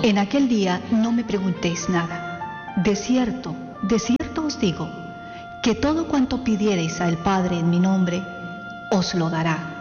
En aquel día no me preguntéis nada. De cierto os digo, que todo cuanto pidiereis al Padre en mi nombre, os lo dará.